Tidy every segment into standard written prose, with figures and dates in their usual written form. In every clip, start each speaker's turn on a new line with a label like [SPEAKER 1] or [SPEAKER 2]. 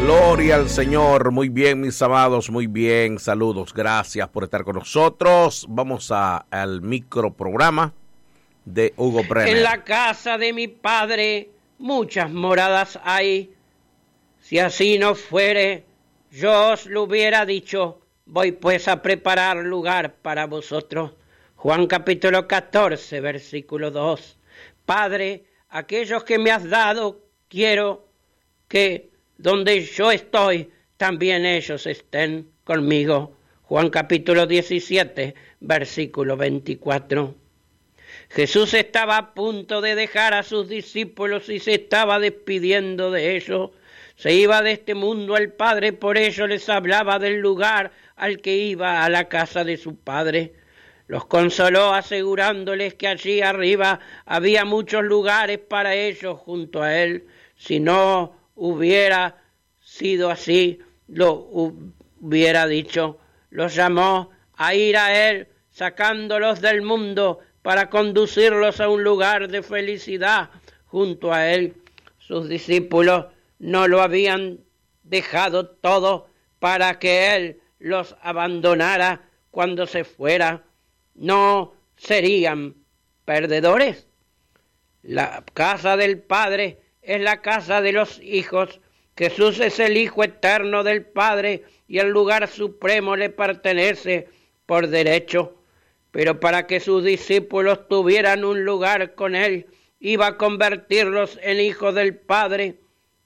[SPEAKER 1] Gloria al Señor. Muy bien, mis amados, muy bien. Saludos, gracias por estar con nosotros. Vamos al microprograma de Hugo Brenner.
[SPEAKER 2] En la casa de mi padre muchas moradas hay. Si así no fuere, yo os lo hubiera dicho. Voy pues a preparar lugar para vosotros. Juan capítulo 14, versículo 2. Padre, aquellos que me has dado, quiero que donde yo estoy, también ellos estén conmigo. Juan capítulo 17, versículo 24. Jesús estaba a punto de dejar a sus discípulos y se estaba despidiendo de ellos. Se iba de este mundo al Padre, por ello les hablaba del lugar al que iba, a la casa de su Padre. Los consoló asegurándoles que allí arriba había muchos lugares para ellos junto a Él. Si no hubiera sido así, lo hubiera dicho. Los llamó a ir a Él, sacándolos del mundo para conducirlos a un lugar de felicidad junto a Él. Sus discípulos no lo habían dejado todo para que Él los abandonara cuando se fuera. ¿No serían perdedores? La casa del Padre es la casa de los hijos. Jesús es el Hijo eterno del Padre y el lugar supremo le pertenece por derecho. Pero para que sus discípulos tuvieran un lugar con Él, iba a convertirlos en hijos del Padre,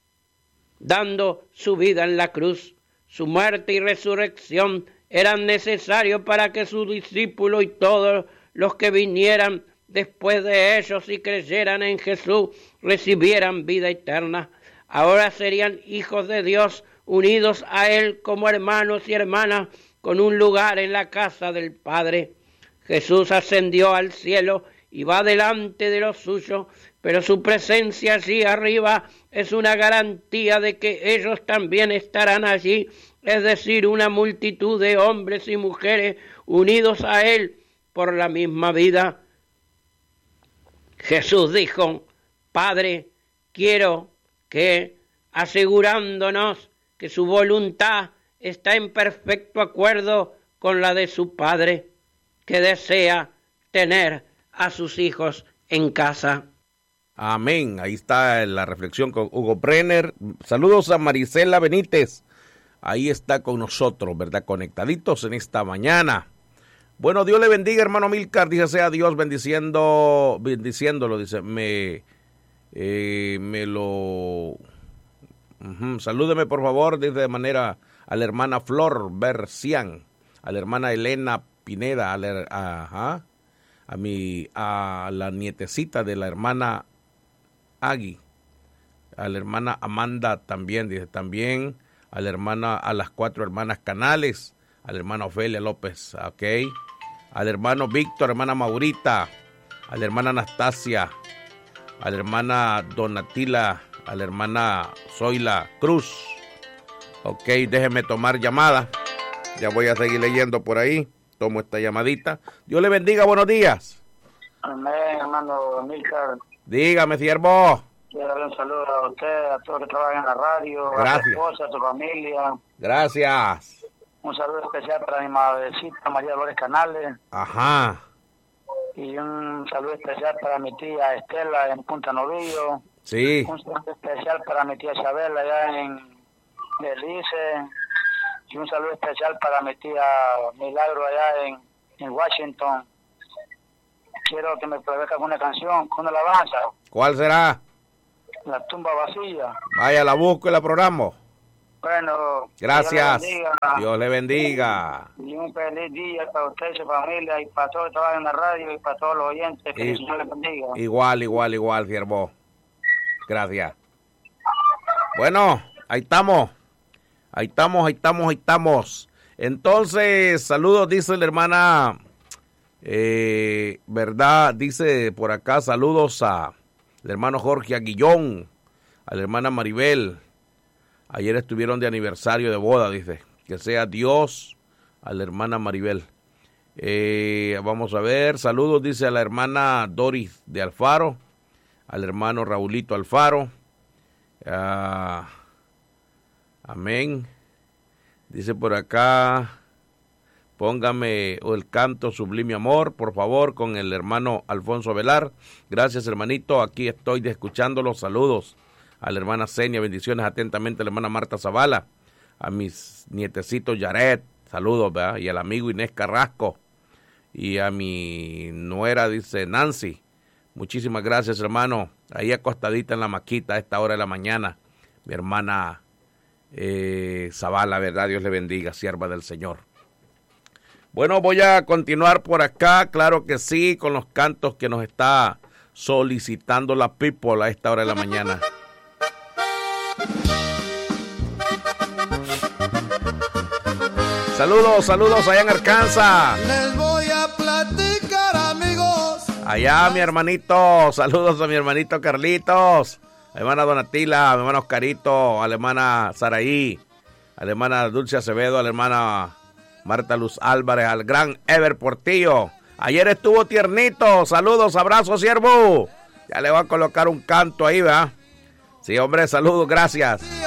[SPEAKER 2] dando su vida en la cruz. Su muerte y resurrección eran necesarios para que sus discípulos y todos los que vinieran después de ellos y creyeran en Jesús recibieran vida eterna. Ahora serían hijos de Dios, unidos a Él como hermanos y hermanas, con un lugar en la casa del Padre. Jesús ascendió al cielo y va delante de los suyos, pero su presencia allí arriba es una garantía de que ellos también estarán allí, es decir, una multitud de hombres y mujeres unidos a Él por la misma vida. Jesús dijo: Padre, quiero que, asegurándonos que su voluntad está en perfecto acuerdo con la de su Padre, que desea tener a sus hijos en casa.
[SPEAKER 1] Amén. Ahí está la reflexión con Hugo Brenner. Saludos a Marisela Benítez. Ahí está con nosotros, ¿verdad? Conectaditos en esta mañana. Bueno, Dios le bendiga, hermano Milcar. Dice, sea Dios bendiciéndolo. Dice, salúdeme, por favor, dice de manera a la hermana Flor Bercián, a la hermana Elena Pineda, a la nietecita de la hermana Agui, a la hermana Amanda también, dice, también a la hermana, a las 4 hermanas Canales, a la hermana Ofelia López, ok, al hermano Víctor, hermana Maurita, a la hermana Anastasia, a la hermana Donatila, a la hermana Zoila Cruz. Ok, déjeme tomar llamada, ya voy a seguir leyendo por ahí, tomo esta llamadita. Dios le bendiga, buenos días.
[SPEAKER 3] Amén, hermano Milcar.
[SPEAKER 1] Dígame, siervo.
[SPEAKER 3] Quiero darle un saludo a usted, a todos que trabajan en la radio,
[SPEAKER 1] gracias.
[SPEAKER 3] A tu esposa, a tu familia.
[SPEAKER 1] Gracias.
[SPEAKER 3] Un saludo especial para mi madrecita María Dolores Canales.
[SPEAKER 1] Ajá.
[SPEAKER 3] Y un saludo especial para mi tía Estela en Punta Novillo.
[SPEAKER 1] Sí.
[SPEAKER 3] Un saludo especial para mi tía Isabel allá en Belice. Y un saludo especial para mi tía Milagro allá en Washington. Quiero que me produzca una canción, una alabanza.
[SPEAKER 1] ¿Cuál será?
[SPEAKER 3] La tumba vacía.
[SPEAKER 1] Vaya, la busco y la programo.
[SPEAKER 3] Bueno,
[SPEAKER 1] gracias. Dios le bendiga.
[SPEAKER 3] Y un feliz día para usted y su familia y para todos que trabajan en la radio y para todos los oyentes. Que el Señor les bendiga.
[SPEAKER 1] Igual, siervo. Gracias. Bueno, ahí estamos. Entonces, saludos, dice la hermana, ¿verdad? Dice por acá, saludos a el hermano Jorge Aguillón, a la hermana Maribel. Ayer estuvieron de aniversario de boda, dice. Que sea Dios a la hermana Maribel. Vamos a ver, saludos, dice a la hermana Doris de Alfaro, al hermano Raulito Alfaro, Amén. Dice por acá, póngame el canto Sublime Amor, por favor, con el hermano Alfonso Velar. Gracias, hermanito. Aquí estoy escuchándolo. Saludos a la hermana Senia. Bendiciones atentamente a la hermana Marta Zavala. A mis nietecitos Yaret. Saludos, ¿verdad? Y al amigo Inés Carrasco. Y a mi nuera, dice Nancy. Muchísimas gracias, hermano. Ahí acostadita en la maquita a esta hora de la mañana. Mi hermana Zavala, ¿verdad? Dios le bendiga, sierva del Señor. Bueno, voy a continuar por acá, claro que sí, con los cantos que nos está solicitando la people a esta hora de la mañana. Saludos allá en Arkansas.
[SPEAKER 4] Les voy a platicar, amigos.
[SPEAKER 1] Allá, mi hermanito, saludos a mi hermanito Carlitos, a la hermana Donatila, a mi hermano Oscarito, a la hermana Saraí, a la hermana Dulce Acevedo, a la hermana Marta Luz Álvarez, al gran Ever Portillo. Ayer estuvo tiernito. Saludos, abrazos, siervo. Ya le voy a colocar un canto ahí, ¿verdad? Sí, hombre, saludos, gracias.